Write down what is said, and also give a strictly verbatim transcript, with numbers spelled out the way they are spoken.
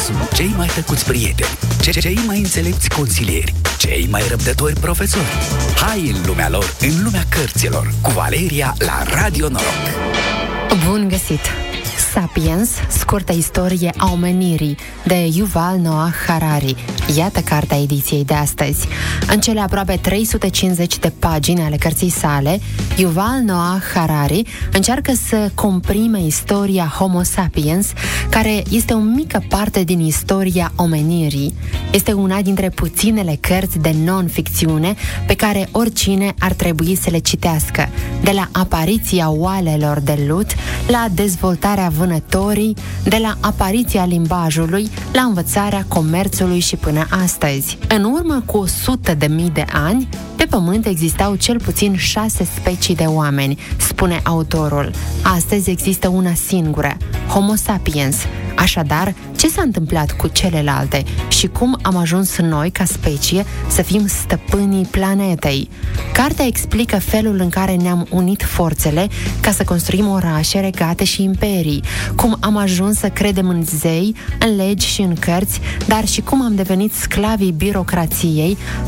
sunt cei mai tăcuți prieteni, cei mai înțelepți consilieri, cei mai răbdători profesori. Hai în lumea lor, în lumea cărților, cu Valeria la Radio Noroc. Bun găsit! Sapiens, scurtă istorie a omenirii, de Yuval Noah Harari. Iată cartea ediției de astăzi. În cele aproape trei sute cincizeci de pagini ale cărții sale, Yuval Noah Harari încearcă să comprime istoria Homo sapiens, care este o mică parte din istoria omenirii. Este una dintre puținele cărți de non-ficțiune pe care oricine ar trebui să le citească, de la apariția oalelor de lut, la dezvoltarea vânătorii, de la apariția limbajului, la învățarea comerțului și până astăzi. În urmă cu o sută de mii de ani, pe pământ existau cel puțin șase specii de oameni, spune autorul. Astăzi există una singură, Homo sapiens. Așadar, ce s-a întâmplat cu celelalte și cum am ajuns noi, ca specie, să fim stăpânii planetei? Cartea explică felul în care ne-am unit forțele ca să construim orașe, regate și imperii, cum am ajuns să credem în zei, în legi și în cărți, dar și cum am devenit sclavii birocrației,